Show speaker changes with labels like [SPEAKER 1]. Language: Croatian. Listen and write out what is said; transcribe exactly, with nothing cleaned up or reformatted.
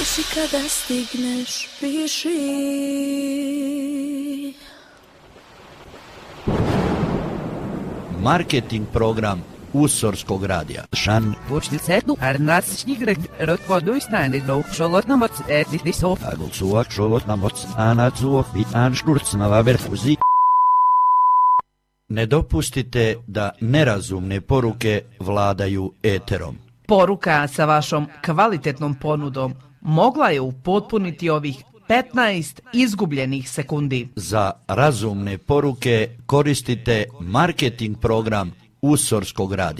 [SPEAKER 1] Piši kada stigneš, piši.
[SPEAKER 2] Marketing program Usorskog radija.
[SPEAKER 3] Šan počnicetu arnatsčnih rekordoj snanedov šolotnamoc etlisov.
[SPEAKER 2] Agulsuak šolotnamoc anadzuok i anšturcnava verfuzi. Ne dopustite da nerazumne poruke vladaju eterom.
[SPEAKER 4] Poruka sa vašom kvalitetnom ponudom mogla je upotpuniti ovih petnaest izgubljenih sekundi.
[SPEAKER 2] Za razumne poruke koristite marketing program Usorskog radija.